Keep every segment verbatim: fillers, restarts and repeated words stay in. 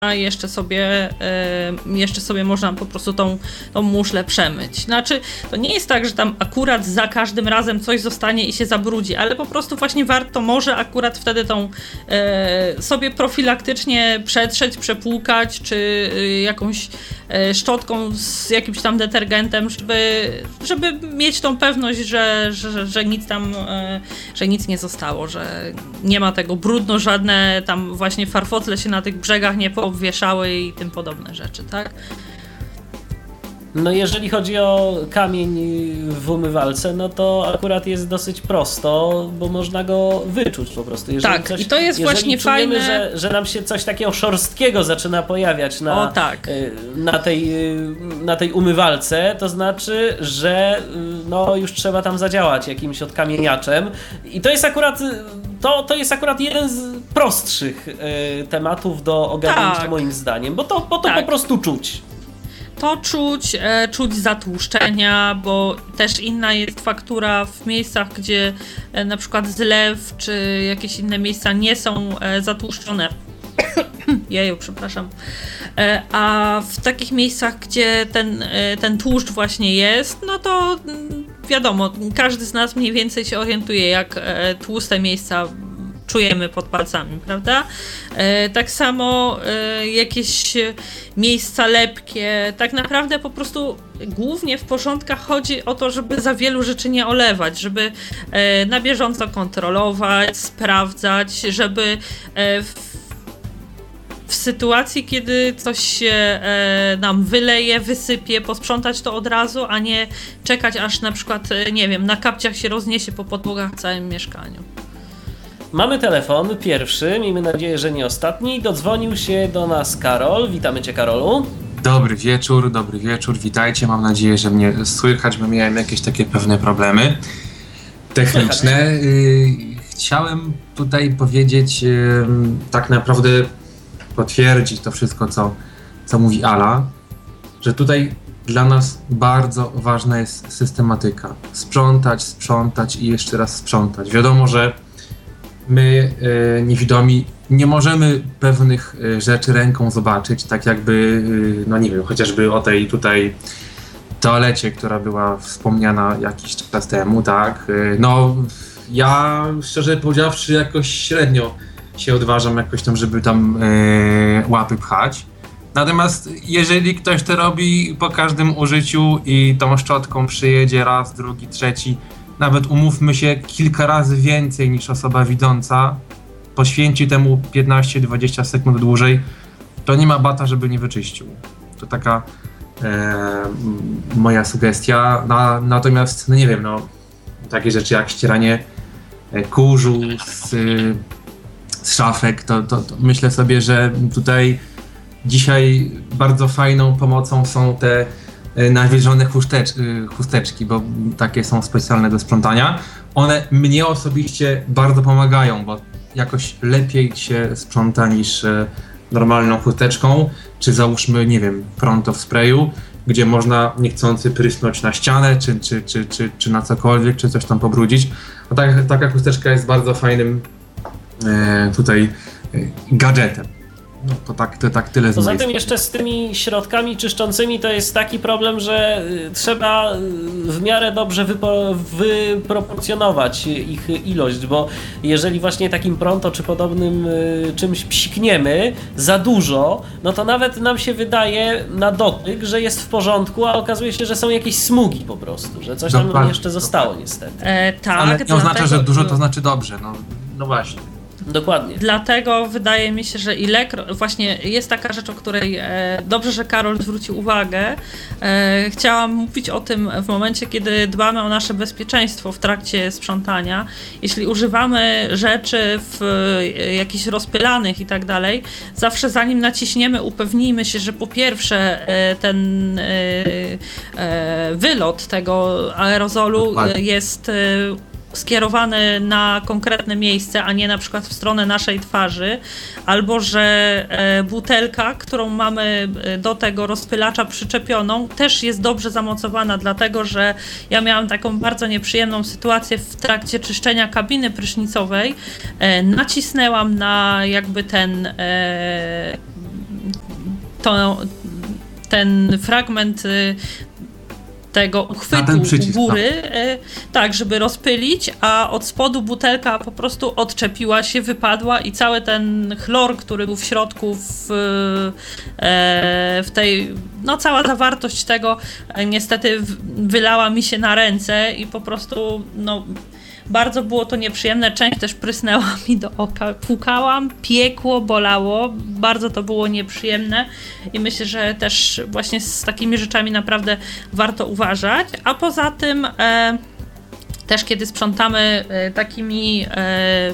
jeszcze sobie, jeszcze sobie można po prostu tą, tą muszlę przemyć. Znaczy, to nie jest tak, że tam akurat za każdym razem coś zostanie i się zabrudzi, ale po prostu właśnie warto może akurat wtedy tą sobie profilaktycznie przetrzeć, przepłukać, czy jakąś szczotką z jakimś tam detergentem, żeby, żeby mieć tą pewność, że, że, że nic tam, że nic nie zostało, że nie ma tego brudno, żadne tam właśnie farfocle się na tych brzegach nie powieszały i tym podobne rzeczy, tak? No jeżeli chodzi o kamień w umywalce, no to akurat jest dosyć prosto, bo można go wyczuć po prostu. Jeżeli tak, coś, i to jest jeżeli właśnie czujemy, fajne, że, że nam się coś takiego szorstkiego zaczyna pojawiać na, o, tak. na, tej, na tej umywalce, to znaczy, że no już trzeba tam zadziałać jakimś odkamieniaczem. I to jest akurat, to, to jest akurat jeden z prostszych y, tematów do ogarnięcia, tak, moim zdaniem, bo to, bo to tak. po prostu czuć. To czuć, e, czuć zatłuszczenia, bo też inna jest faktura w miejscach, gdzie e, na przykład zlew czy jakieś inne miejsca nie są e, zatłuszczone. Jeju, przepraszam. E, a w takich miejscach, gdzie ten, e, ten tłuszcz właśnie jest, no to m, wiadomo, każdy z nas mniej więcej się orientuje, jak e, tłuste miejsca czujemy pod palcami, prawda? E, tak samo e, jakieś miejsca lepkie, tak naprawdę po prostu głównie w porządkach chodzi o to, żeby za wielu rzeczy nie olewać, żeby e, na bieżąco kontrolować, sprawdzać, żeby e, w, w sytuacji, kiedy coś się e, nam wyleje, wysypie, posprzątać to od razu, a nie czekać, aż na przykład, nie wiem, na kapciach się rozniesie po podłogach w całym mieszkaniu. Mamy telefon, pierwszy, miejmy nadzieję, że nie ostatni. Dodzwonił się do nas Karol. Witamy Cię, Karolu. Dobry wieczór, dobry wieczór, witajcie. Mam nadzieję, że mnie słychać, bo miałem jakieś takie pewne problemy techniczne. Chciałem tutaj powiedzieć, tak naprawdę potwierdzić to wszystko, co, co mówi Ala, że tutaj dla nas bardzo ważna jest systematyka. Sprzątać, sprzątać i jeszcze raz sprzątać. Wiadomo, że my, e, niewidomi, nie możemy pewnych e, rzeczy ręką zobaczyć, tak jakby, e, no nie wiem, chociażby o tej tutaj toalecie, która była wspomniana jakiś czas temu, tak. E, no, ja szczerze powiedziawszy jakoś średnio się odważam jakoś tam, żeby tam e, łapy pchać. Natomiast jeżeli ktoś to robi po każdym użyciu i tą szczotką przyjedzie raz, drugi, trzeci, nawet umówmy się, kilka razy więcej niż osoba widząca, poświęci temu piętnaście dwadzieścia sekund dłużej, to nie ma bata, żeby nie wyczyścił. To taka e, moja sugestia. Na, natomiast, no nie wiem, no takie rzeczy jak ścieranie kurzu z, z szafek, to, to, to myślę sobie, że tutaj dzisiaj bardzo fajną pomocą są te nawilżone chustecz, chusteczki, bo takie są specjalne do sprzątania. One mnie osobiście bardzo pomagają, bo jakoś lepiej się sprząta niż normalną chusteczką, czy załóżmy, nie wiem, pronto w sprayu, gdzie można niechcący prysnąć na ścianę, czy, czy, czy, czy, czy na cokolwiek, czy coś tam pobrudzić. No tak, taka chusteczka jest bardzo fajnym e, tutaj e, gadżetem. No to tak, to tak tyle z Poza mojej tym strony. jeszcze z tymi środkami czyszczącymi to jest taki problem, że trzeba w miarę dobrze wypo, wyproporcjonować ich ilość, bo jeżeli właśnie takim pronto czy podobnym czymś psikniemy za dużo, no to nawet nam się wydaje na dotyk, że jest w porządku, a okazuje się, że są jakieś smugi po prostu, że coś tam Dokładnie, jeszcze zostało niestety. E, tak, ale nie oznacza, dlatego, że dużo to znaczy dobrze, no, no właśnie. Dokładnie. Dlatego wydaje mi się, że ilekroć, właśnie jest taka rzecz, o której e, dobrze, że Karol zwrócił uwagę. E, chciałam mówić o tym w momencie, kiedy dbamy o nasze bezpieczeństwo w trakcie sprzątania. Jeśli używamy rzeczy w e, jakichś rozpylanych i tak dalej, zawsze zanim naciśniemy, upewnijmy się, że po pierwsze e, ten e, e, wylot tego aerozolu Dokładnie. jest e, skierowany na konkretne miejsce, a nie na przykład w stronę naszej twarzy, albo że e, butelka, którą mamy do tego rozpylacza przyczepioną, też jest dobrze zamocowana, dlatego że ja miałam taką bardzo nieprzyjemną sytuację w trakcie czyszczenia kabiny prysznicowej. E, nacisnęłam na jakby ten e, to, ten fragment tego uchwytu u góry, tak, żeby rozpylić, a od spodu butelka po prostu odczepiła się, wypadła i cały ten chlor, który był w środku w, w tej, no cała zawartość tego niestety wylała mi się na ręce i po prostu no bardzo było to nieprzyjemne, część też prysnęła mi do oka, płukałam, piekło, bolało, bardzo to było nieprzyjemne i myślę, że też właśnie z takimi rzeczami naprawdę warto uważać, a poza tym e, też kiedy sprzątamy e, takimi e,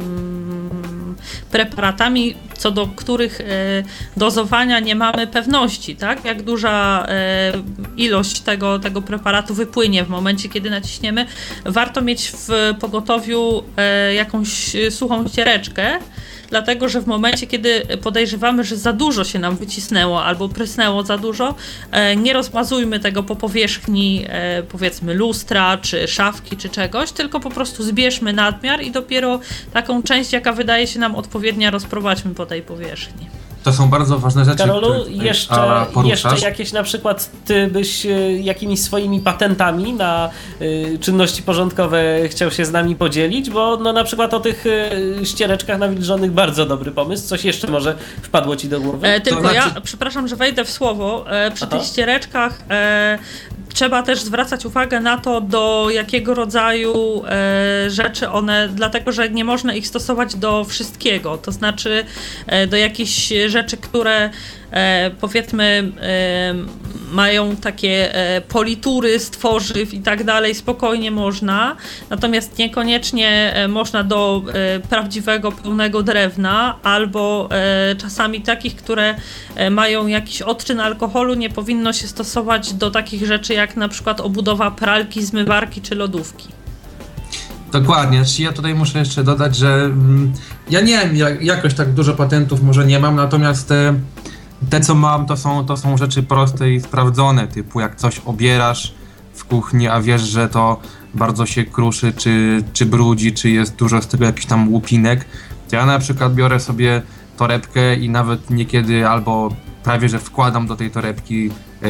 preparatami, co do których e, dozowania nie mamy pewności, tak? Jak duża e, ilość tego, tego preparatu wypłynie w momencie, kiedy naciśniemy. Warto mieć w pogotowiu e, jakąś suchą ściereczkę, dlatego że w momencie, kiedy podejrzewamy, że za dużo się nam wycisnęło albo prysnęło za dużo, e, nie rozmazujmy tego po powierzchni e, powiedzmy lustra, czy szafki, czy czegoś, tylko po prostu zbierzmy nadmiar i dopiero taką część, jaka wydaje się nam odpowiednia, rozprowadźmy po tej powierzchni. To są bardzo ważne rzeczy, Karolu, które tutaj, jeszcze, a, poruszasz. jeszcze jakieś na przykład ty byś jakimiś swoimi patentami na y, czynności porządkowe chciał się z nami podzielić, bo no na przykład o tych y, ściereczkach nawilżonych bardzo dobry pomysł. Coś jeszcze może wpadło ci do głowy? E, tylko znaczy... ja, przepraszam, że wejdę w słowo, e, przy Aha. tych ściereczkach e, trzeba też zwracać uwagę na to, do jakiego rodzaju e, rzeczy one, dlatego że nie można ich stosować do wszystkiego, to znaczy e, do jakichś rzeczy, które e, powiedzmy e, mają takie e, politury z tworzyw i tak dalej, spokojnie można, natomiast niekoniecznie e, można do e, prawdziwego, pełnego drewna, albo e, czasami takich, które e, mają jakiś odczyn alkoholu, nie powinno się stosować do takich rzeczy jak na przykład obudowa pralki, zmywarki czy lodówki. Dokładnie, znaczy ja tutaj muszę jeszcze dodać, że mm, ja nie wiem, jak, jakoś tak dużo patentów może nie mam, natomiast te, te co mam, to są, to są rzeczy proste i sprawdzone, typu jak coś obierasz w kuchni, a wiesz, że to bardzo się kruszy, czy, czy brudzi, czy jest dużo z tego jakichś tam łupinek, to ja na przykład biorę sobie torebkę i nawet niekiedy albo prawie, że wkładam do tej torebki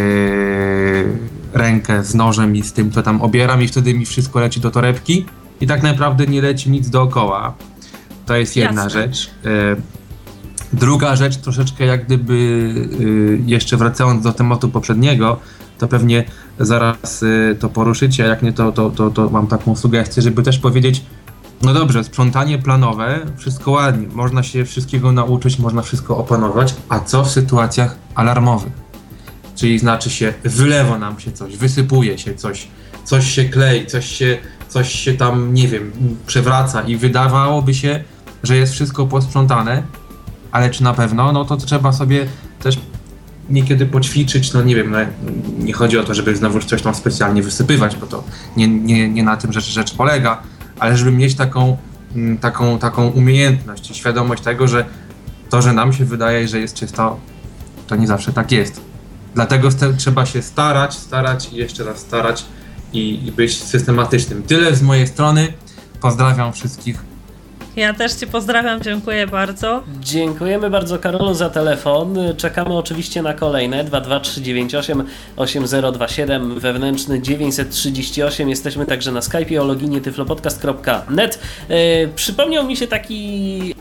yy, rękę z nożem i z tym, co tam obieram i wtedy mi wszystko leci do torebki i tak naprawdę nie leci nic dookoła. To jest jedna Jasne. rzecz. Yy, druga rzecz, troszeczkę jak gdyby yy, jeszcze wracając do tematu poprzedniego, to pewnie zaraz yy, to poruszycie, a jak nie, to, to, to, to mam taką sugestię, żeby też powiedzieć, no dobrze, sprzątanie planowe, wszystko ładnie, można się wszystkiego nauczyć, można wszystko opanować, a co w sytuacjach alarmowych? Czyli znaczy się, wylewa nam się coś, wysypuje się coś, coś się klei, coś się, coś się tam, nie wiem, przewraca i wydawałoby się, że jest wszystko posprzątane, ale czy na pewno? No to trzeba sobie też niekiedy poćwiczyć, no nie wiem, no, nie chodzi o to, żeby znowu coś tam specjalnie wysypywać, bo to nie, nie, nie na tym rzecz, rzecz polega, ale żeby mieć taką, taką, taką umiejętność i świadomość tego, że to, że nam się wydaje, że jest czysto, to nie zawsze tak jest. Dlatego st- trzeba się starać, starać i jeszcze raz starać i, i być systematycznym. Tyle z mojej strony. Pozdrawiam wszystkich. Ja też Cię pozdrawiam, dziękuję bardzo. Dziękujemy bardzo Karolu za telefon. Czekamy oczywiście na kolejne dwa dwa trzy dziewięć osiem osiem zero dwa siedem, wewnętrzny dziewięćset trzydzieści osiem. Jesteśmy także na Skype'ie o loginie tyflopodcast kropka net. Yy, przypomniał mi się taki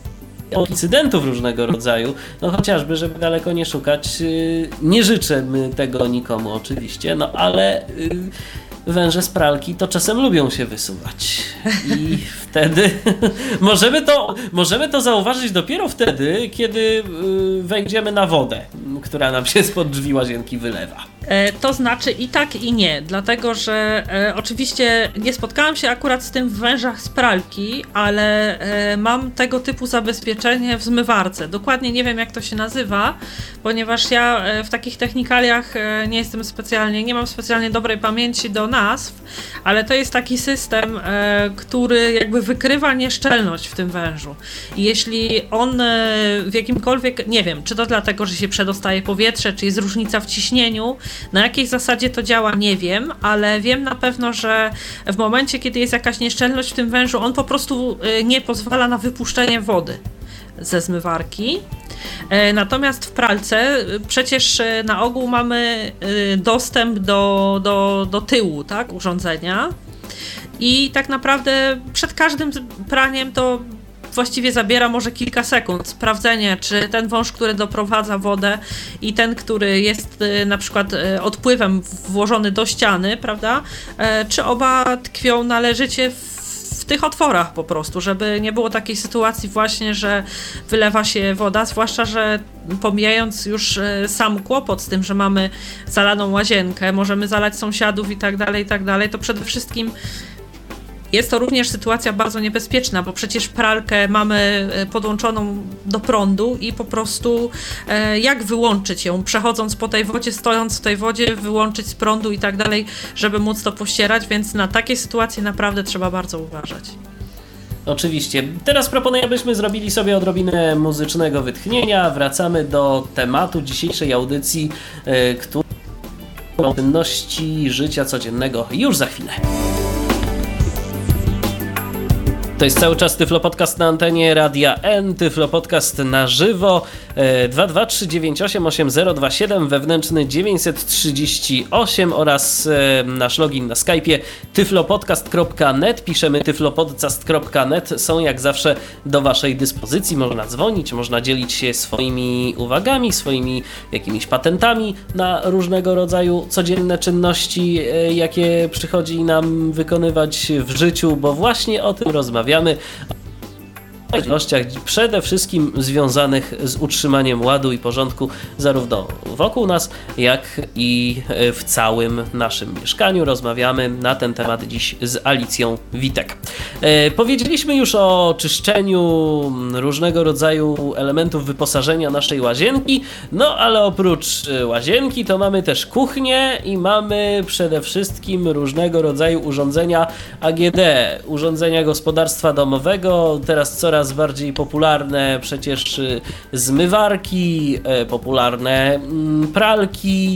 incydentów różnego rodzaju, no chociażby, żeby daleko nie szukać. Yy, nie życzę tego nikomu oczywiście, no ale yy, węże z pralki to czasem lubią się wysuwać i wtedy możemy to, możemy to zauważyć dopiero wtedy, kiedy yy, wejdziemy na wodę, która nam się spod drzwi łazienki wylewa. E, to znaczy i tak i nie, dlatego że e, oczywiście nie spotkałam się akurat z tym w wężach z pralki, ale e, mam tego typu zabezpieczenie w zmywarce. Dokładnie nie wiem jak to się nazywa, ponieważ ja e, w takich technikaliach e, nie jestem specjalnie, nie mam specjalnie dobrej pamięci do nazw, ale to jest taki system, e, który jakby wykrywa nieszczelność w tym wężu. I jeśli on e, w jakimkolwiek, nie wiem, czy to dlatego, że się przedostaje powietrze, czy jest różnica w ciśnieniu, na jakiej zasadzie to działa, nie wiem, ale wiem na pewno, że w momencie, kiedy jest jakaś nieszczelność w tym wężu, on po prostu nie pozwala na wypuszczenie wody ze zmywarki. Natomiast w pralce przecież na ogół mamy dostęp do, do, do tyłu, tak, urządzenia i tak naprawdę przed każdym praniem to właściwie zabiera może kilka sekund sprawdzenie, czy ten wąż, który doprowadza wodę i ten, który jest na przykład odpływem włożony do ściany, prawda, czy oba tkwią należycie w w tych otworach po prostu, żeby nie było takiej sytuacji właśnie, że wylewa się woda, zwłaszcza, że pomijając już sam kłopot z tym, że mamy zalaną łazienkę, możemy zalać sąsiadów i tak dalej, i tak dalej, to przede wszystkim jest to również sytuacja bardzo niebezpieczna, bo przecież pralkę mamy podłączoną do prądu i po prostu e, jak wyłączyć ją, przechodząc po tej wodzie, stojąc w tej wodzie, wyłączyć z prądu i tak dalej, żeby móc to pościerać, więc na takie sytuacje naprawdę trzeba bardzo uważać. Oczywiście. Teraz proponuję, abyśmy zrobili sobie odrobinę muzycznego wytchnienia. Wracamy do tematu dzisiejszej audycji, e, która czynności życia codziennego już za chwilę. To jest cały czas Tyflo Podcast na antenie Radia N, Tyflo Podcast na żywo, dwa dwa trzy dziewięć osiem osiem zero dwa siedem, wewnętrzny dziewięćset trzydzieści osiem oraz nasz login na Skype'ie tyflopodcast kropka net, piszemy tyflopodcast kropka net, są jak zawsze do waszej dyspozycji, można dzwonić, można dzielić się swoimi uwagami, swoimi jakimiś patentami na różnego rodzaju codzienne czynności, jakie przychodzi nam wykonywać w życiu, bo właśnie o tym rozmawiamy. O czynnościach przede wszystkim związanych z utrzymaniem ładu i porządku zarówno wokół nas, jak i w całym naszym mieszkaniu. Rozmawiamy na ten temat dziś z Alicją Witek. E, powiedzieliśmy już o czyszczeniu różnego rodzaju elementów wyposażenia naszej łazienki, no ale oprócz łazienki to mamy też kuchnię i mamy przede wszystkim różnego rodzaju urządzenia A G D, urządzenia gospodarstwa domowego, teraz coraz bardziej popularne przecież zmywarki, popularne pralki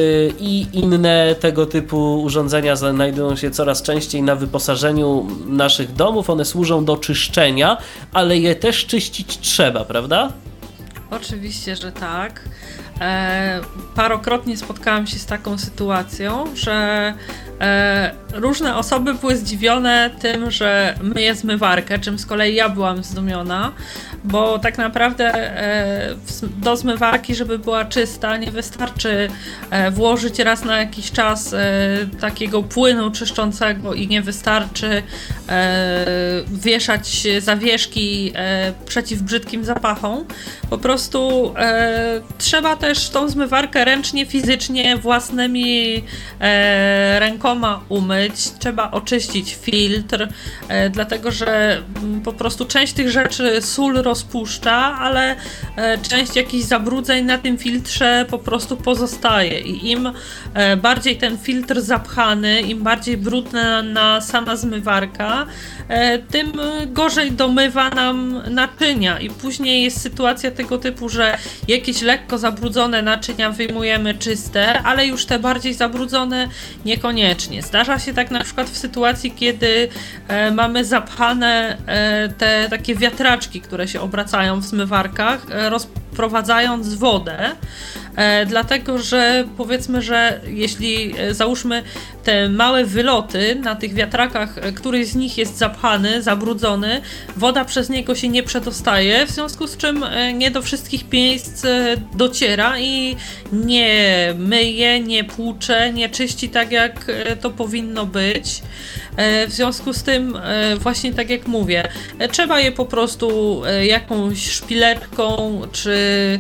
i inne tego typu urządzenia znajdują się coraz częściej na wyposażeniu naszych domów. One służą do czyszczenia, ale je też czyścić trzeba, prawda? Oczywiście, że tak. E, parokrotnie spotkałam się z taką sytuacją, że e, różne osoby były zdziwione tym, że myję zmywarkę, czym z kolei ja byłam zdumiona, bo tak naprawdę e, do zmywarki, żeby była czysta, nie wystarczy e, włożyć raz na jakiś czas e, takiego płynu czyszczącego i nie wystarczy e, wieszać zawieszki e, przeciw brzydkim zapachom. Po prostu e, trzeba też tą zmywarkę ręcznie, fizycznie, własnymi e, rękoma umyć. Trzeba oczyścić filtr, e, dlatego że m, po prostu część tych rzeczy sól rozpuszcza, ale e, część jakichś zabrudzeń na tym filtrze po prostu pozostaje i im e, bardziej ten filtr zapchany, im bardziej brudna na sama zmywarka, e, tym gorzej domywa nam naczynia i później jest sytuacja tego typu, że jakieś lekko zabrudzone naczynia wyjmujemy czyste, ale już te bardziej zabrudzone niekoniecznie. Zdarza się tak na przykład w sytuacji, kiedy e, mamy zapchane e, te takie wiatraczki, które się obracają w zmywarkach, e, rozprowadzając wodę, e, dlatego że powiedzmy, że jeśli e, załóżmy te małe wyloty na tych wiatrakach, e, któryś z nich jest zapchany, zabrudzony, woda przez niego się nie przedostaje, w związku z czym e, nie do wszystkich miejsc e, dociera i nie myje, nie płucze, nie czyści tak jak e, to powinno być. E, w związku z tym e, właśnie tak jak mówię, e, trzeba je po prostu e, jakąś szpileczką, czy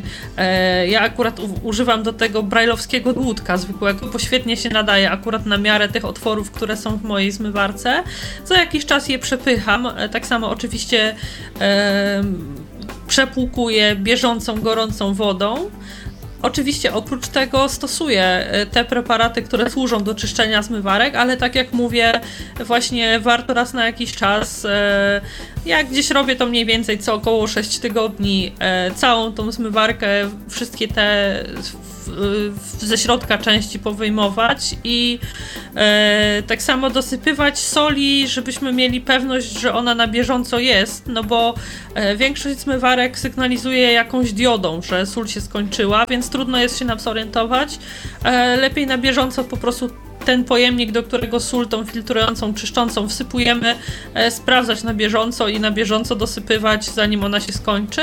e, ja akurat u, używam do tego brajlowskiego dłutka zwykłego, bo świetnie się nadaje akurat na miarę tych otworów, które są w mojej zmywarce. Za jakiś czas je przepycham, e, tak samo oczywiście e, przepłukuję bieżącą, gorącą wodą. Oczywiście oprócz tego stosuję te preparaty, które służą do czyszczenia zmywarek, ale tak jak mówię, właśnie warto raz na jakiś czas e, Ja gdzieś robię to mniej więcej co około sześć tygodni, e, całą tą zmywarkę, wszystkie te w, w, ze środka części powyjmować i e, tak samo dosypywać soli, żebyśmy mieli pewność, że ona na bieżąco jest, no bo e, większość zmywarek sygnalizuje jakąś diodą, że sól się skończyła, więc trudno jest się nam zorientować. E, lepiej na bieżąco po prostu ten pojemnik, do którego sól tą filtrującą, czyszczącą wsypujemy, e, sprawdzać na bieżąco i na bieżąco dosypywać, zanim ona się skończy.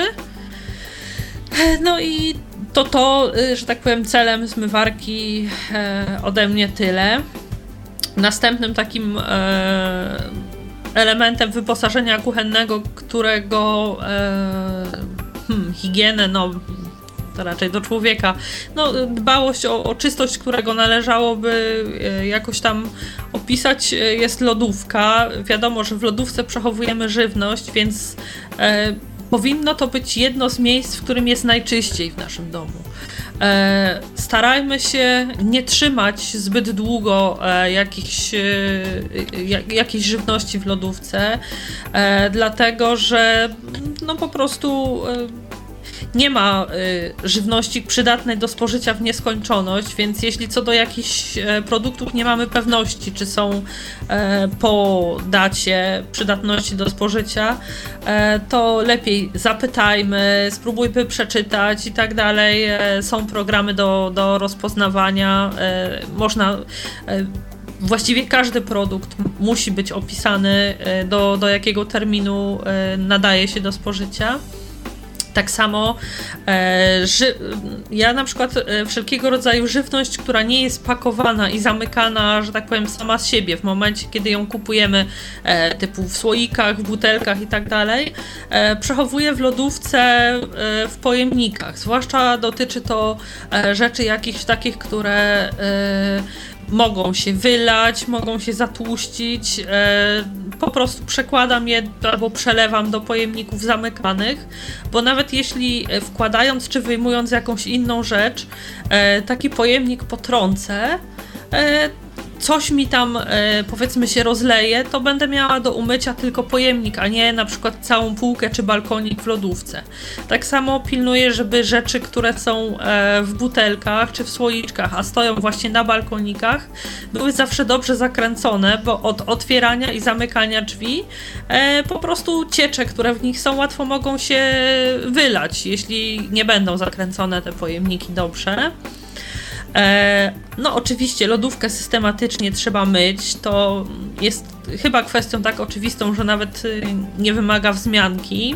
E, no i to to, e, że tak powiem, celem zmywarki e, ode mnie tyle. Następnym takim e, elementem wyposażenia kuchennego, którego e, hmm, higienę, no to raczej do człowieka, no dbałość o, o czystość, którego należałoby jakoś tam opisać, jest lodówka. Wiadomo, że w lodówce przechowujemy żywność, więc e, powinno to być jedno z miejsc, w którym jest najczyściej w naszym domu. E, starajmy się nie trzymać zbyt długo e, jakichś, e, jak, jakiejś żywności w lodówce, e, dlatego że no po prostu e, nie ma y, żywności przydatnej do spożycia w nieskończoność, więc jeśli co do jakichś e, produktów nie mamy pewności, czy są e, po dacie przydatności do spożycia, e, to lepiej zapytajmy, spróbujmy przeczytać i tak dalej. E, są programy do, do rozpoznawania, e, można... E, Właściwie każdy produkt musi być opisany, e, do, do jakiego terminu e, nadaje się do spożycia. Tak samo e, ży- ja na przykład e, wszelkiego rodzaju żywność, która nie jest pakowana i zamykana, że tak powiem, sama z siebie w momencie, kiedy ją kupujemy, e, typu w słoikach, w butelkach i tak dalej, e, przechowuję w lodówce e, w pojemnikach. Zwłaszcza dotyczy to e, rzeczy jakichś takich, które e, mogą się wylać, mogą się zatłuścić, e, po prostu przekładam je albo przelewam do pojemników zamykanych, bo nawet jeśli wkładając czy wyjmując jakąś inną rzecz, e, taki pojemnik potrącę, e, coś mi tam e, powiedzmy się rozleje, to będę miała do umycia tylko pojemnik, a nie na przykład całą półkę czy balkonik w lodówce. Tak samo pilnuję, żeby rzeczy, które są e, w butelkach czy w słoiczkach, a stoją właśnie na balkonikach, były zawsze dobrze zakręcone, bo od otwierania i zamykania drzwi e, po prostu ciecze, które w nich są, łatwo mogą się wylać, jeśli nie będą zakręcone te pojemniki dobrze. No oczywiście lodówkę systematycznie trzeba myć, to jest chyba kwestią tak oczywistą, że nawet nie wymaga wzmianki.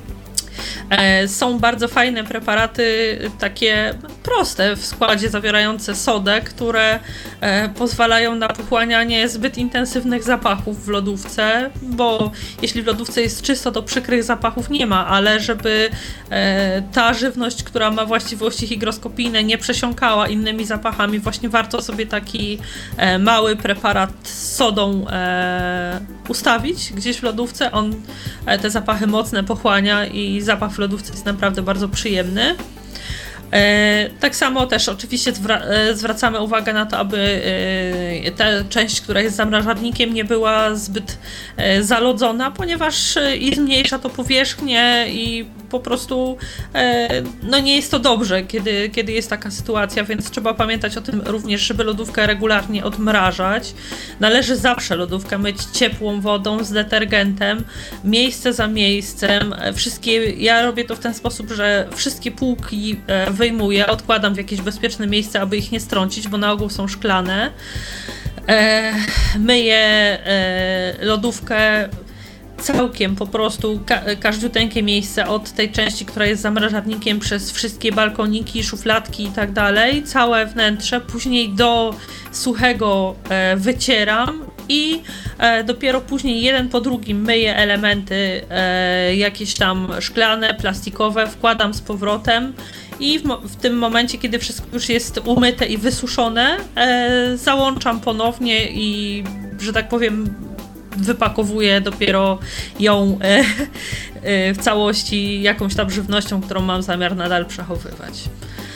Są bardzo fajne preparaty, takie proste w składzie, zawierające sodę, które pozwalają na pochłanianie zbyt intensywnych zapachów w lodówce, bo jeśli w lodówce jest czysto, to przykrych zapachów nie ma, ale żeby ta żywność, która ma właściwości hygroskopijne, nie przesiąkała innymi zapachami, właśnie warto sobie taki mały preparat z sodą ustawić gdzieś w lodówce. On te zapachy mocne pochłania i zapach w lodówce jest naprawdę bardzo przyjemny. E, tak samo też oczywiście zwra- e, zwracamy uwagę na to, aby e, ta część, która jest zamrażarnikiem, nie była zbyt e, zalodzona, ponieważ e, i zmniejsza to powierzchnię i po prostu e, no nie jest to dobrze, kiedy, kiedy jest taka sytuacja, więc trzeba pamiętać o tym również, żeby lodówkę regularnie odmrażać. Należy zawsze lodówkę myć ciepłą wodą z detergentem, miejsce za miejscem. Wszystkie, ja robię to w ten sposób, że wszystkie półki e, wyjmuję, odkładam w jakieś bezpieczne miejsce, aby ich nie strącić, bo na ogół są szklane. E, myję e, lodówkę całkiem po prostu, ka- każdziuteńkie miejsce od tej części, która jest zamrażarnikiem, przez wszystkie balkoniki, szufladki i tak dalej, całe wnętrze, później do suchego e, wycieram i e, dopiero później jeden po drugim myję elementy e, jakieś tam szklane, plastikowe, wkładam z powrotem i w, mo- w tym momencie, kiedy wszystko już jest umyte i wysuszone, e, załączam ponownie i, że tak powiem, wypakowuję dopiero ją e, e, w całości jakąś tam żywnością, którą mam zamiar nadal przechowywać.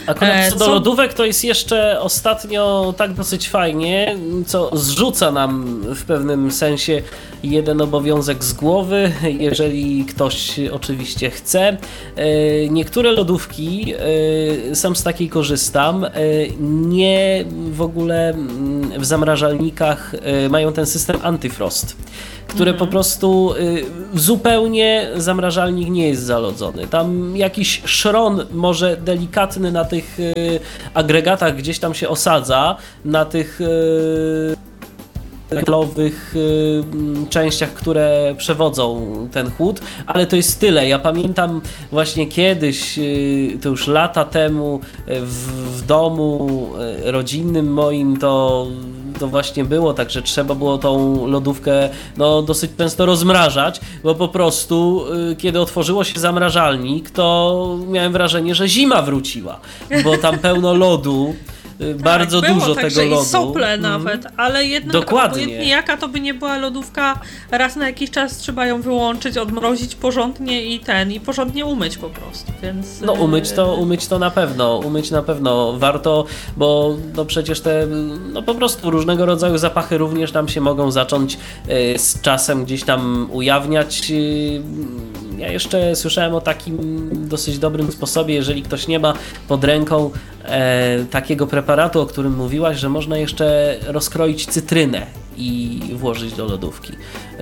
Akurat co do lodówek to jest jeszcze ostatnio tak dosyć fajnie, co zrzuca nam w pewnym sensie jeden obowiązek z głowy, jeżeli ktoś oczywiście chce. Niektóre lodówki, sam z takiej korzystam, nie w ogóle w zamrażalnikach mają ten system antyfrost, które mhm. po prostu zupełnie zamrażalnik nie jest zalodzony. Tam jakiś szron może delikatny na tych agregatach gdzieś tam się osadza, na tych metalowych częściach, które przewodzą ten chłód, ale to jest tyle. Ja pamiętam właśnie kiedyś, to już lata temu, w, w domu rodzinnym moim to to właśnie było tak, że trzeba było tą lodówkę no, dosyć często rozmrażać, bo po prostu kiedy otworzyło się zamrażalnik, to miałem wrażenie, że zima wróciła, bo tam pełno lodu. Tak, bardzo było, dużo także tego lodu. I sople mm. nawet, ale jednak dokładnie. Obojętnie jaka to by nie była lodówka, raz na jakiś czas trzeba ją wyłączyć, odmrozić porządnie i ten, i porządnie umyć po prostu, więc... No umyć to, umyć to na pewno, umyć na pewno warto, bo no przecież te, no po prostu różnego rodzaju zapachy również nam się mogą zacząć y, z czasem gdzieś tam ujawniać. Y, ja jeszcze słyszałem o takim dosyć dobrym sposobie, jeżeli ktoś nie ma pod ręką e, takiego preparatu, o którym mówiłaś, że można jeszcze rozkroić cytrynę i włożyć do lodówki. E,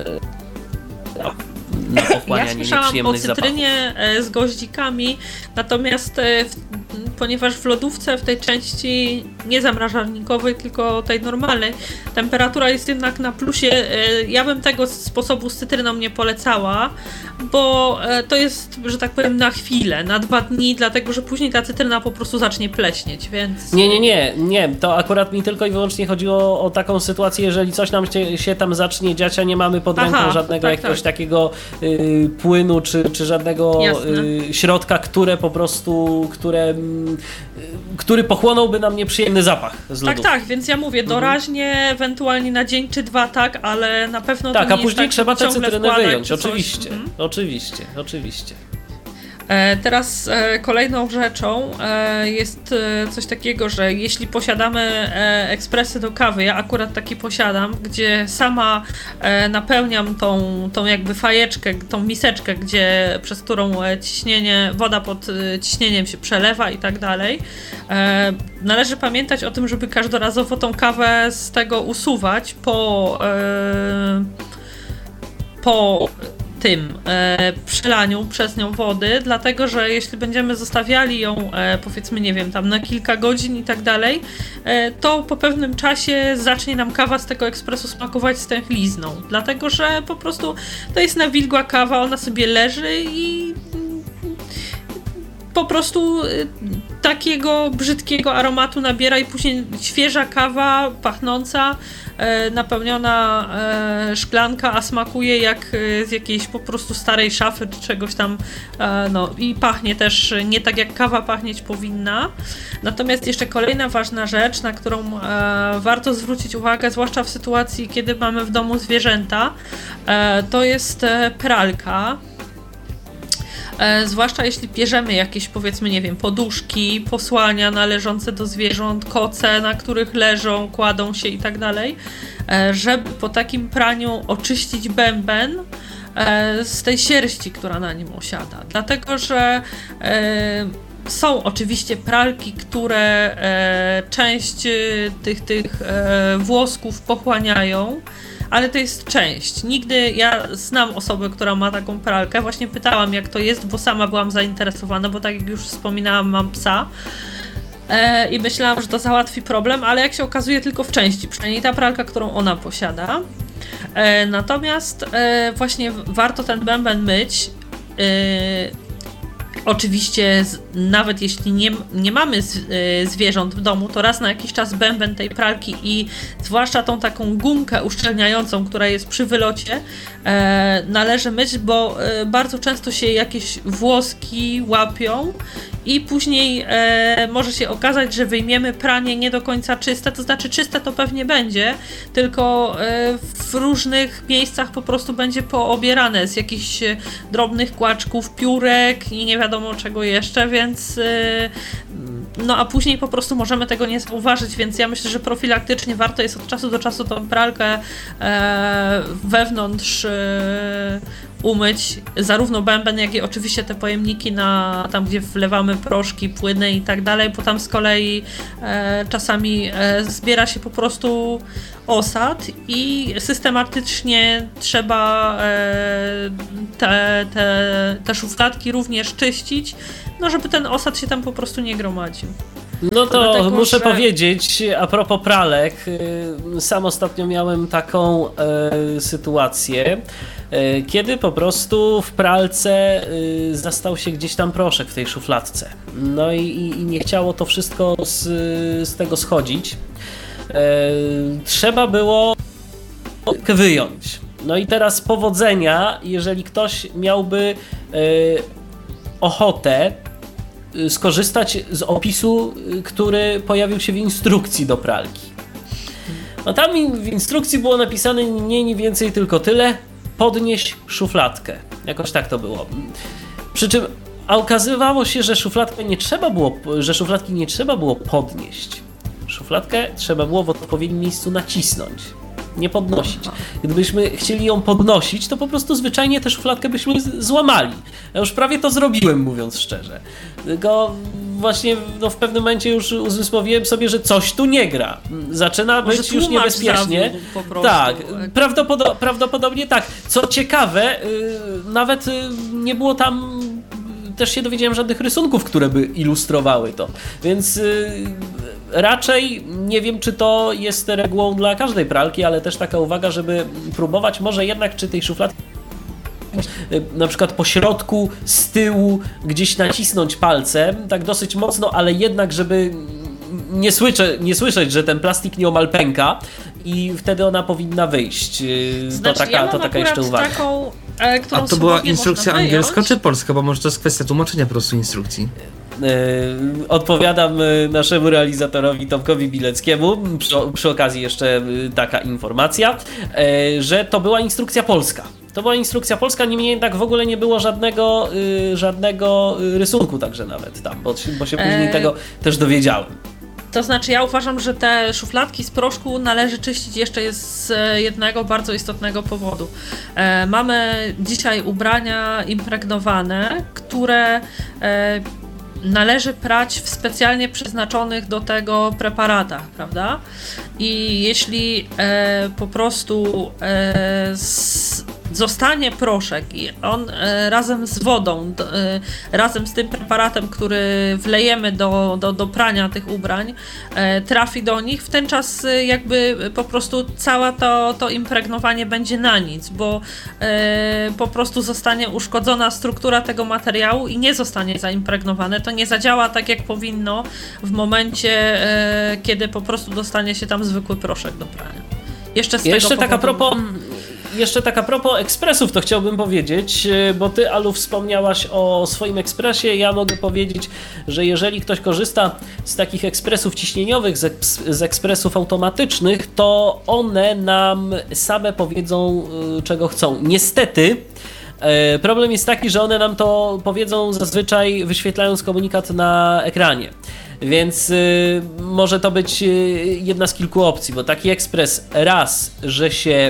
no. Na pochłanianie ja słyszałam o cytrynie zapachów. Z goździkami, natomiast w, ponieważ w lodówce w tej części nie zamrażalnikowej, tylko tej normalnej, temperatura jest jednak na plusie, ja bym tego sposobu z cytryną nie polecała, bo to jest, że tak powiem, na chwilę, na dwa dni, dlatego że później ta cytryna po prostu zacznie pleśnieć, więc... Nie, nie, nie, nie, to akurat mi tylko i wyłącznie chodziło o taką sytuację, jeżeli coś nam się tam zacznie dziać, a nie mamy pod ręką Aha, żadnego tak, jakiegoś tak. takiego y, płynu, czy, czy żadnego y, środka, które po prostu, które, y, który pochłonąłby nam nieprzyjemny zapach z lodówki. Tak, tak, więc ja mówię, doraźnie, mhm. ewentualnie na dzień czy dwa, tak, ale na pewno tak, to nie a później jest trzeba tak, te cytryny wyjąć, coś. oczywiście, Mhm. oczywiście, oczywiście. E, teraz e, kolejną rzeczą e, jest e, coś takiego, że jeśli posiadamy e, ekspresy do kawy, ja akurat taki posiadam, gdzie sama e, napełniam tą, tą jakby fajeczkę, tą miseczkę, gdzie, przez którą e, ciśnienie, woda pod e, ciśnieniem się przelewa i tak dalej. E, należy pamiętać o tym, żeby każdorazowo tą kawę z tego usuwać po e, po tym e, przelaniu przez nią wody, dlatego że jeśli będziemy zostawiali ją e, powiedzmy, nie wiem, tam na kilka godzin i tak dalej, e, to po pewnym czasie zacznie nam kawa z tego ekspresu smakować stęchlizną, dlatego że po prostu to jest nawilgła kawa, ona sobie leży i po prostu takiego brzydkiego aromatu nabiera i później świeża kawa, pachnąca, e, napełniona e, szklanka, a smakuje jak z jakiejś po prostu starej szafy czy czegoś tam, e, no i pachnie też nie tak jak kawa pachnieć powinna. Natomiast jeszcze kolejna ważna rzecz, na którą e, warto zwrócić uwagę, zwłaszcza w sytuacji, kiedy mamy w domu zwierzęta, e, to jest e, pralka. E, zwłaszcza jeśli bierzemy jakieś, powiedzmy, nie wiem, poduszki, posłania należące do zwierząt, koce, na których leżą, kładą się i tak dalej, e, żeby po takim praniu oczyścić bęben e, z tej sierści, która na nim osiada. Dlatego, że e, są oczywiście pralki, które e, część tych, tych e, włosków pochłaniają, ale to jest część. Nigdy, ja znam osobę, która ma taką pralkę, właśnie pytałam, jak to jest, bo sama byłam zainteresowana, bo tak jak już wspominałam, mam psa e, i myślałam, że to załatwi problem, ale jak się okazuje, tylko w części, przynajmniej ta pralka, którą ona posiada. E, natomiast e, właśnie warto ten bęben myć. E, Oczywiście, z, nawet jeśli nie, nie mamy z, y, zwierząt w domu, to raz na jakiś czas bęben tej pralki i zwłaszcza tą taką gumkę uszczelniającą, która jest przy wylocie, e, należy myć, bo e, bardzo często się jakieś włoski łapią i później e, może się okazać, że wyjmiemy pranie nie do końca czyste, to znaczy czyste to pewnie będzie, tylko e, w różnych miejscach po prostu będzie poobierane z jakichś drobnych kłaczków, piórek i nie wiadomo czego jeszcze, więc y, no a później po prostu możemy tego nie zauważyć, więc ja myślę, że profilaktycznie warto jest od czasu do czasu tą pralkę e, wewnątrz e, umyć, zarówno bęben, jak i oczywiście te pojemniki na tam, gdzie wlewamy proszki, płyny i tak dalej, bo tam z kolei e, czasami e, zbiera się po prostu osad i systematycznie trzeba e, te, te, te szufladki również czyścić, no żeby ten osad się tam po prostu nie gromadził. No to Dlatego, muszę że... powiedzieć, a propos pralek, sam ostatnio miałem taką e, sytuację, e, kiedy po prostu w pralce e, zastał się gdzieś tam proszek w tej szufladce. No i, i nie chciało to wszystko z, z tego schodzić. E, trzeba było wyjąć. No i teraz powodzenia, jeżeli ktoś miałby e, ochotę skorzystać z opisu, który pojawił się w instrukcji do pralki. No tam w instrukcji było napisane nie mniej więcej tylko tyle: podnieś szufladkę. Jakoś tak to było. Przy czym a okazywało się, że szufladkę nie trzeba było, że szufladki nie trzeba było podnieść. Szufladkę trzeba było w odpowiednim miejscu nacisnąć, nie podnosić. Gdybyśmy chcieli ją podnosić, to po prostu zwyczajnie tę szufladkę byśmy z- złamali. Ja już prawie to zrobiłem, mówiąc szczerze. Tylko właśnie no, w pewnym momencie już uzmysłowiłem sobie, że coś tu nie gra. Zaczyna Może być już niebezpiecznie. Po prostu. Tak, prawdopodo- prawdopodobnie tak. Co ciekawe, yy, nawet yy, nie było tam, też się dowiedziałem, żadnych rysunków, które by ilustrowały to. Więc yy, raczej nie wiem, czy to jest regułą dla każdej pralki, ale też taka uwaga, żeby próbować może jednak, czy tej szufladki na przykład po środku, z tyłu gdzieś nacisnąć palcem, tak dosyć mocno, ale jednak, żeby nie, słyszę, nie słyszeć, że ten plastik nieomal pęka i wtedy ona powinna wyjść. Znaczy, to taka, ja mam to taka jeszcze uwaga. Taką, e, którą A to była swobodnie instrukcja można angielska wyjąć. czy polska? Bo może to jest kwestia tłumaczenia po prostu instrukcji. Yy, odpowiadam yy, naszemu realizatorowi Tomkowi Bileckiemu, przy, przy okazji jeszcze yy, taka informacja, yy, że to była instrukcja polska. To była instrukcja polska, niemniej jednak w ogóle nie było żadnego, yy, żadnego rysunku także nawet tam, bo, bo się później Eee. tego też dowiedziałem. To znaczy ja uważam, że te szufladki z proszku należy czyścić jeszcze z jednego bardzo istotnego powodu. E, mamy dzisiaj ubrania impregnowane, które e, należy prać w specjalnie przeznaczonych do tego preparatach, prawda? I jeśli e, po prostu e, z, zostanie proszek i on e, razem z wodą, d, e, razem z tym preparatem, który wlejemy do, do, do prania tych ubrań, e, trafi do nich, w ten czas e, jakby po prostu całe to, to impregnowanie będzie na nic, bo e, po prostu zostanie uszkodzona struktura tego materiału i nie zostanie zaimpregnowane. To nie zadziała tak, jak powinno w momencie, e, kiedy po prostu dostanie się tam zwykły proszek do prania. Jeszcze z Jeszcze tego tak a powodu... propos, jeszcze tak a propos ekspresów, to chciałbym powiedzieć, bo ty, Alu, wspomniałaś o swoim ekspresie. Ja mogę powiedzieć, że jeżeli ktoś korzysta z takich ekspresów ciśnieniowych, z, eks, z ekspresów automatycznych, to one nam same powiedzą, czego chcą. Niestety problem jest taki, że one nam to powiedzą zazwyczaj wyświetlając komunikat na ekranie. Więc y, może to być y, jedna z kilku opcji, bo taki ekspres raz, że się,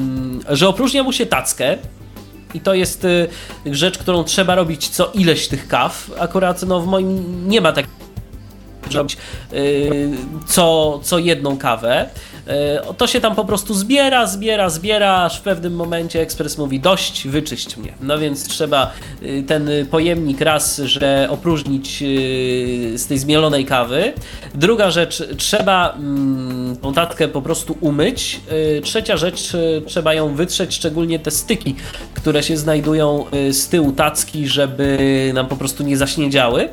y, że opróżnia mu się tackę i to jest y, rzecz, którą trzeba robić co ileś tych kaw. Akurat no, w moim nie ma takiej robić y, co, co jedną kawę. Y, to się tam po prostu zbiera, zbiera, zbiera, aż w pewnym momencie ekspres mówi dość, wyczyść mnie. No więc trzeba y, ten pojemnik raz, że opróżnić y, z tej zmielonej kawy. Druga rzecz, trzeba y, tą tatkę po prostu umyć. Y, trzecia rzecz, y, trzeba ją wytrzeć, szczególnie te styki, które się znajdują y, z tyłu tacki, żeby nam po prostu nie zaśniedziały. Y,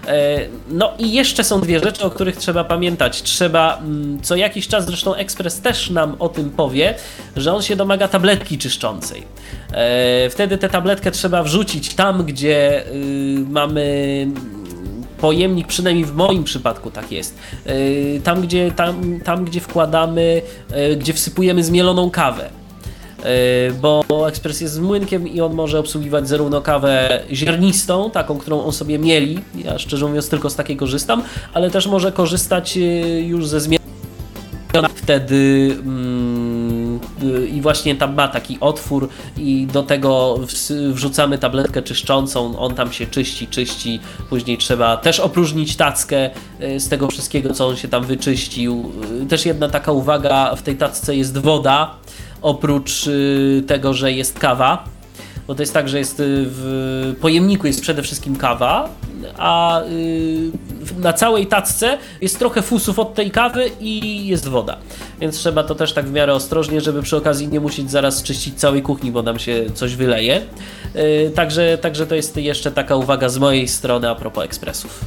no i jeszcze są dwie rzeczy, o których trzeba pamiętać. Trzeba y, co jakiś czas, zresztą ekspres też nam o tym powie, że on się domaga tabletki czyszczącej. E, wtedy tę tabletkę trzeba wrzucić tam, gdzie y, mamy pojemnik, przynajmniej w moim przypadku tak jest, e, tam, gdzie, tam, tam gdzie wkładamy, e, gdzie wsypujemy zmieloną kawę. bo ekspres jest z młynkiem i on może obsługiwać zarówno kawę ziarnistą, taką, którą on sobie mieli, ja szczerze mówiąc tylko z takiej korzystam, ale też może korzystać już ze zmian wtedy mm, i właśnie tam ma taki otwór i do tego wrzucamy tabletkę czyszczącą, on tam się czyści, czyści, później trzeba też opróżnić tackę z tego wszystkiego, co on się tam wyczyścił. Też jedna taka uwaga, w tej tacce jest woda, oprócz tego, że jest kawa, bo to jest tak, że jest w pojemniku jest przede wszystkim kawa, a na całej tacce jest trochę fusów od tej kawy i jest woda. Więc trzeba to też tak w miarę ostrożnie, żeby przy okazji nie musieć zaraz czyścić całej kuchni, bo nam się coś wyleje. Także, także to jest jeszcze taka uwaga z mojej strony a propos ekspresów.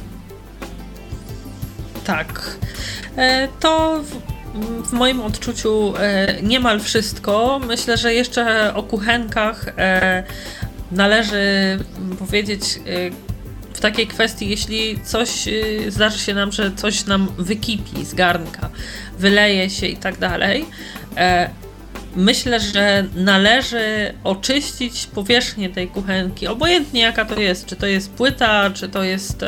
Tak. To w moim odczuciu niemal wszystko. Myślę, że jeszcze o kuchenkach należy powiedzieć w takiej kwestii, jeśli coś zdarzy się nam, że coś nam wykipi z garnka, wyleje się i tak dalej. Myślę, że należy oczyścić powierzchnię tej kuchenki, obojętnie jaka to jest, czy to jest płyta, czy to jest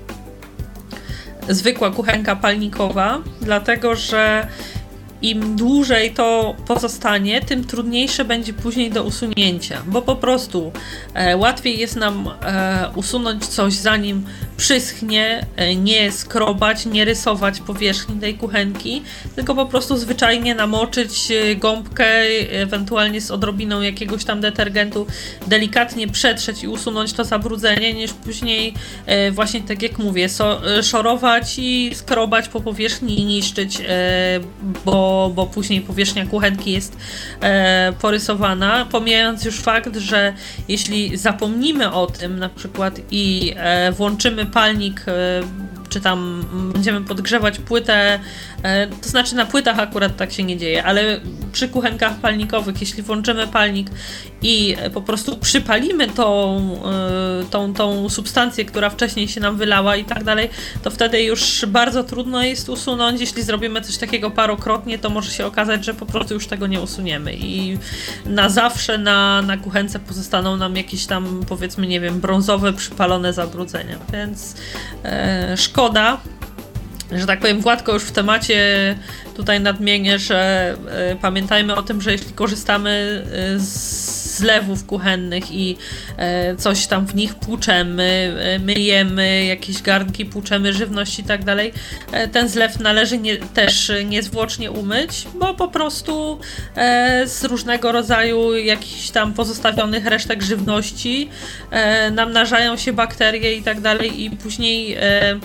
zwykła kuchenka palnikowa, dlatego że im dłużej to pozostanie, tym trudniejsze będzie później do usunięcia, bo po prostu e, łatwiej jest nam e, usunąć coś, zanim przyschnie, e, nie skrobać, nie rysować powierzchni tej kuchenki, tylko po prostu zwyczajnie namoczyć gąbkę, ewentualnie z odrobiną jakiegoś tam detergentu, delikatnie przetrzeć i usunąć to zabrudzenie, niż później e, właśnie tak jak mówię, so, szorować i skrobać po powierzchni i niszczyć, e, bo bo później powierzchnia kuchenki jest e, porysowana, pomijając już fakt, że jeśli zapomnimy o tym na przykład i e, włączymy palnik, e, czy tam będziemy podgrzewać płytę, e, to znaczy na płytach akurat tak się nie dzieje, ale przy kuchenkach palnikowych, jeśli włączymy palnik i po prostu przypalimy tą, e, tą, tą substancję, która wcześniej się nam wylała i tak dalej, to wtedy już bardzo trudno jest usunąć. Jeśli zrobimy coś takiego parokrotnie, to może się okazać, że po prostu już tego nie usuniemy i na zawsze na, na kuchence pozostaną nam jakieś tam, powiedzmy, nie wiem, brązowe, przypalone zabrudzenia, więc e, szkoda, że tak powiem, Władko już w temacie tutaj nadmienię, że e, pamiętajmy o tym, że jeśli korzystamy z zlewów kuchennych i e, coś tam w nich płuczemy, e, myjemy jakieś garnki, płuczemy żywność i tak dalej, e, ten zlew należy nie, też niezwłocznie umyć, bo po prostu e, z różnego rodzaju jakichś tam pozostawionych resztek żywności e, namnażają się bakterie i tak dalej i później e,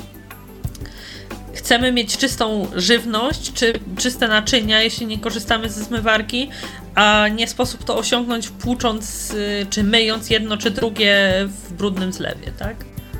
chcemy mieć czystą żywność, czy czyste naczynia, jeśli nie korzystamy ze zmywarki, a nie sposób to osiągnąć płucząc, czy myjąc jedno czy drugie w brudnym zlewie, tak?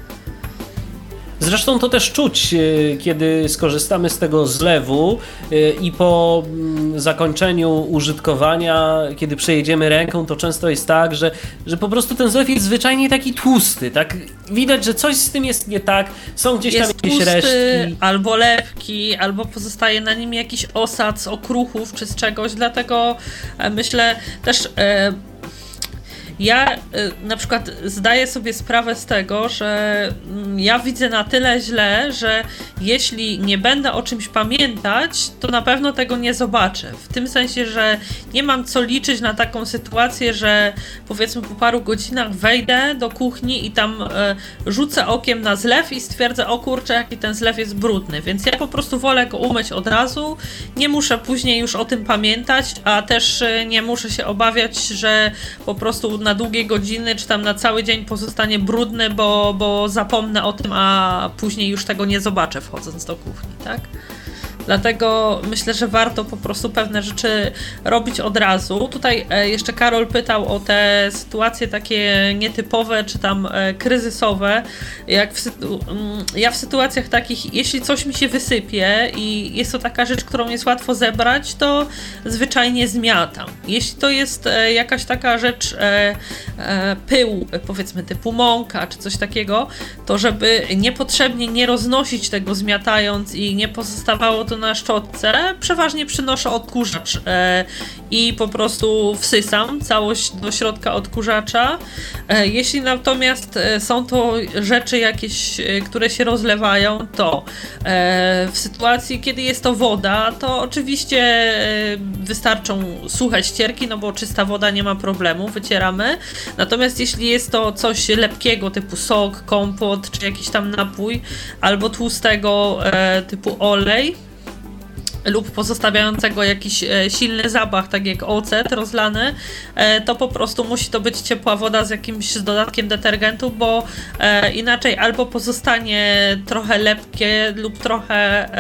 Zresztą to też czuć, kiedy skorzystamy z tego zlewu i po zakończeniu użytkowania, kiedy przejedziemy ręką, to często jest tak, że, że po prostu ten zlew jest zwyczajnie taki tłusty, tak? Widać, że coś z tym jest nie tak, są gdzieś jest tam jakieś tłusty, resztki. Albo lepki, albo pozostaje na nim jakiś osad z okruchów czy z czegoś, dlatego myślę też... E, Ja y, na przykład zdaję sobie sprawę z tego, że y, ja widzę na tyle źle, że jeśli nie będę o czymś pamiętać, to na pewno tego nie zobaczę. W tym sensie, że nie mam co liczyć na taką sytuację, że powiedzmy po paru godzinach wejdę do kuchni i tam y, rzucę okiem na zlew i stwierdzę, o kurczę, jaki ten zlew jest brudny. Więc ja po prostu wolę go umyć od razu, nie muszę później już o tym pamiętać, a też y, nie muszę się obawiać, że po prostu na długie godziny, czy tam na cały dzień pozostanie brudny, bo, bo zapomnę o tym, a później już tego nie zobaczę wchodząc do kuchni, tak? Dlatego myślę, że warto po prostu pewne rzeczy robić od razu. Tutaj jeszcze Karol pytał o te sytuacje takie nietypowe, czy tam kryzysowe. Jak w sytu... Ja w sytuacjach takich, jeśli coś mi się wysypie i jest to taka rzecz, którą jest łatwo zebrać, to zwyczajnie zmiatam. Jeśli to jest jakaś taka rzecz, pył, powiedzmy typu mąka, czy coś takiego, to żeby niepotrzebnie nie roznosić tego zmiatając i nie pozostawało to na szczotce, przeważnie przynoszę odkurzacz e, i po prostu wsysam całość do środka odkurzacza. E, jeśli natomiast e, są to rzeczy jakieś, e, które się rozlewają, to e, w sytuacji, kiedy jest to woda, to oczywiście e, wystarczą suche ścierki, no bo czysta woda nie ma problemu, wycieramy. Natomiast jeśli jest to coś lepkiego, typu sok, kompot, czy jakiś tam napój, albo tłustego e, typu olej, lub pozostawiającego jakiś e, silny zapach, tak jak ocet rozlany, e, to po prostu musi to być ciepła woda z jakimś z dodatkiem detergentu, bo e, inaczej albo pozostanie trochę lepkie lub trochę